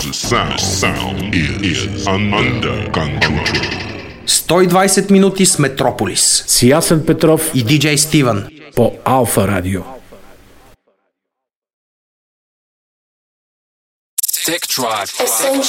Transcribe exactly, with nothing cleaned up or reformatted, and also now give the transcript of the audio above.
sound, sound is under control. сто и двайсет минути с Метрополис. С Ясен Петров и диджей Стивън по Алфа Радио. Tech Drive.